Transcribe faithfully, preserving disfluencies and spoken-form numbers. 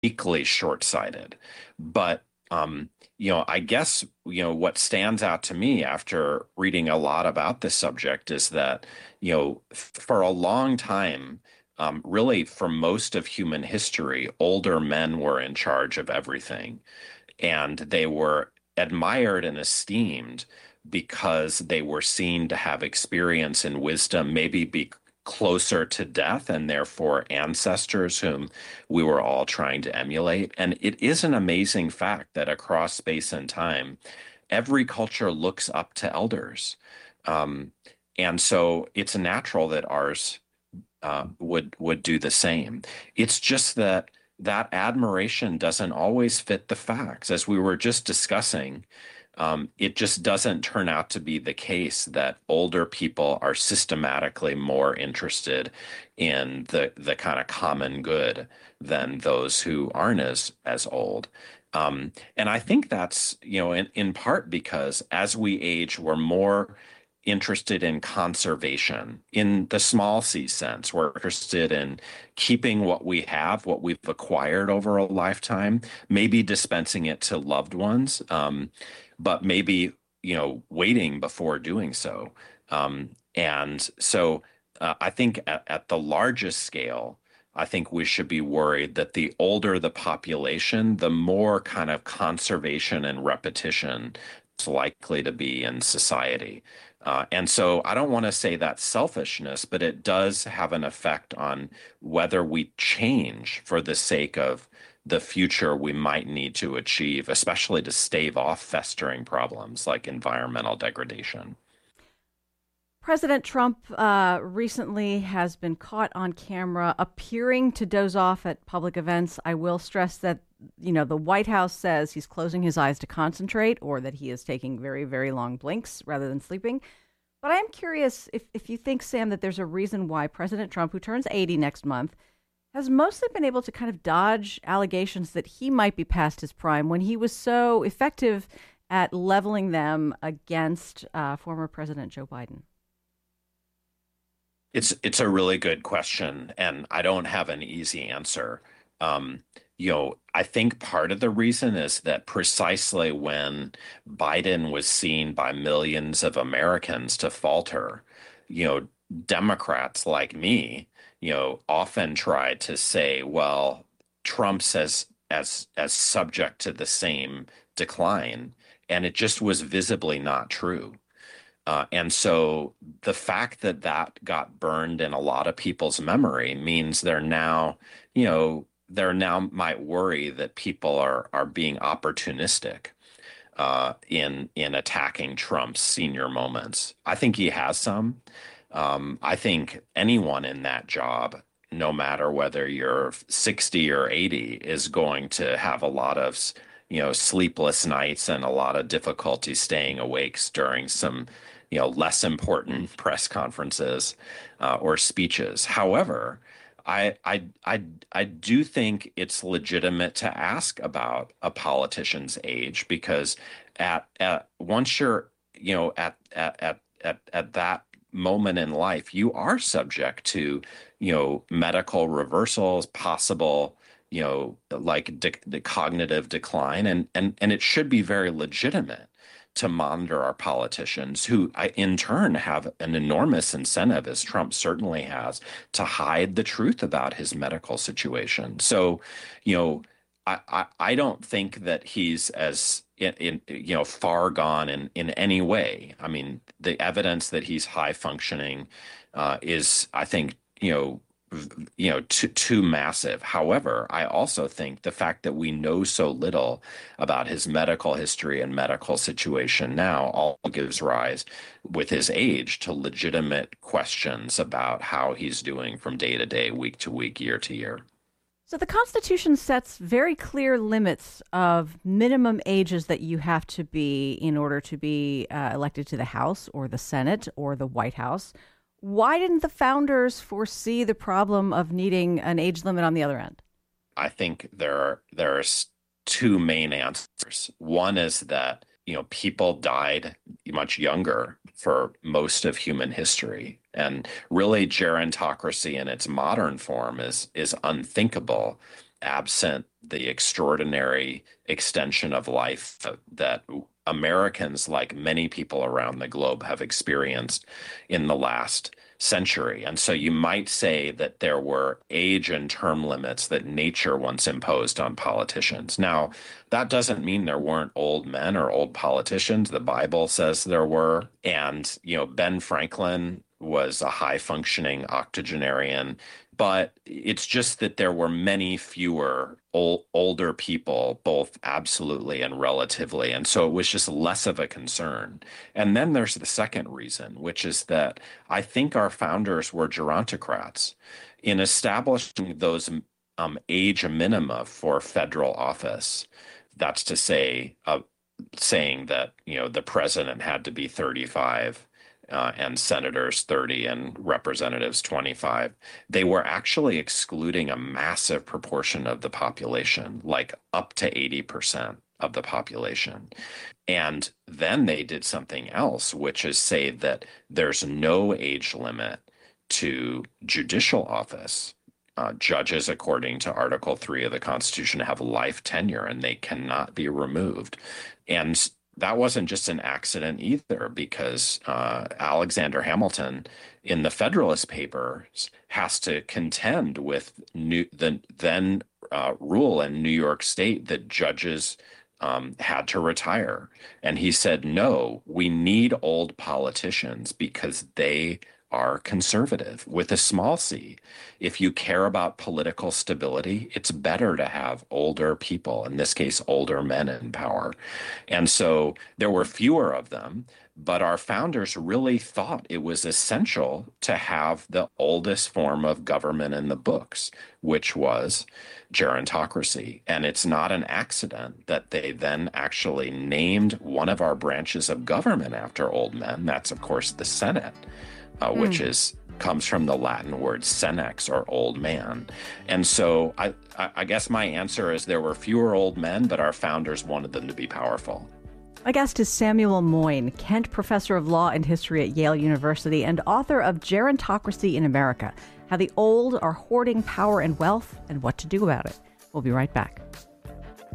equally short-sighted. But um, you know, I guess, you know, what stands out to me after reading a lot about this subject is that, you know, for a long time, um, really for most of human history, older men were in charge of everything, and they were admired and esteemed because they were seen to have experience and wisdom, maybe be closer to death and therefore ancestors whom we were all trying to emulate. And it is an amazing fact that across space and time, every culture looks up to elders. Um, and so it's natural that ours uh, would would do the same. It's just that that admiration doesn't always fit the facts. As we were just discussing, um, it just doesn't turn out to be the case that older people are systematically more interested in the the kind of common good than those who aren't as as old. Um, and I think that's, you know, in, in part because as we age, we're more interested in conservation in the small c sense. We're interested in keeping what we have, what we've acquired over a lifetime, maybe dispensing it to loved ones, um, but maybe, you know, waiting before doing so. Um, and so uh, I think at, at the largest scale, I think we should be worried that the older the population, the more kind of conservation and repetition it's likely to be in society. Uh, and so I don't want to say that's selfishness, but it does have an effect on whether we change for the sake of the future we might need to achieve, especially to stave off festering problems like environmental degradation. President Trump uh, recently has been caught on camera appearing to doze off at public events. I will stress that, you know, the White House says he's closing his eyes to concentrate or that he is taking very, very long blinks rather than sleeping. But I am curious if, if you think, Sam, that there's a reason why President Trump, who turns eighty next month, has mostly been able to kind of dodge allegations that he might be past his prime when he was so effective at leveling them against uh, former President Joe Biden. It's it's a really good question, and I don't have an easy answer. Um, you know, I think part of the reason is that precisely when Biden was seen by millions of Americans to falter, you know, Democrats like me, you know, often try to say, well, Trump's as as as subject to the same decline, and it just was visibly not true. Uh, and so the fact that that got burned in a lot of people's memory means they're now, you know, they're now might worry that people are are being opportunistic uh, in in attacking Trump's senior moments. I think he has some. Um, I think anyone in that job, no matter whether you're sixty or eighty, is going to have a lot of, you know, sleepless nights and a lot of difficulty staying awake during some, you know, less important press conferences uh, or speeches. However, I, I I I do think it's legitimate to ask about a politician's age because at, at once you're, you know, at at at at, at that moment in life, you are subject to, you know, medical reversals, possible, you know, like de the cognitive decline, and and and it should be very legitimate to monitor our politicians who I, in turn have an enormous incentive, as Trump certainly has, to hide the truth about his medical situation. So, you know, I, I, I don't think that he's as in, in you know far gone in in any way. I mean, the evidence that he's high functioning uh, is, I think, you know, you know, too, too massive. However, I also think the fact that we know so little about his medical history and medical situation now all gives rise, with his age, to legitimate questions about how he's doing from day to day, week to week, year to year. So the Constitution sets very clear limits of minimum ages that you have to be in order to be uh, elected to the House or the Senate or the White House. Why didn't the founders foresee the problem of needing an age limit on the other end? I think there are there's two main answers. One is that, you know, people died much younger for most of human history. And really, gerontocracy in its modern form is is unthinkable absent the extraordinary extension of life that Americans, like many people around the globe, have experienced in the last century. And so you might say that there were age and term limits that nature once imposed on politicians. Now, that doesn't mean there weren't old men or old politicians. The Bible says there were. And, you know, Ben Franklin was a high functioning octogenarian, but it's just that there were many fewer old, older people, both absolutely and relatively. And so it was just less of a concern. And then there's the second reason, which is that I think our founders were gerontocrats in establishing those um, age minima for federal office. That's to say, uh, saying that, you know, the president had to be thirty-five. Uh, and senators thirty and representatives twenty-five, they were actually excluding a massive proportion of the population, like up to eighty percent of the population. And then they did something else, which is say that there's no age limit to judicial office. Uh, judges, according to Article three of the Constitution, have life tenure and they cannot be removed. And that wasn't just an accident either, because uh, Alexander Hamilton in the Federalist Papers has to contend with new, the then uh, rule in New York State that judges um, had to retire. And he said, no, we need old politicians because they are conservative with a small c. If you care about political stability, it's better to have older people, in this case, older men in power. And so there were fewer of them, but our founders really thought it was essential to have the oldest form of government in the books, which was gerontocracy. And it's not an accident that they then actually named one of our branches of government after old men. That's, of course, the Senate. Uh, which mm. is comes from the Latin word senex, or old man. And so I, I guess my answer is there were fewer old men, but our founders wanted them to be powerful. My guest is Samuel Moyn, Kent Professor of Law and History at Yale University and author of Gerontocracy in America, How the Old Are Hoarding Power and Wealth and What to Do About It. We'll be right back.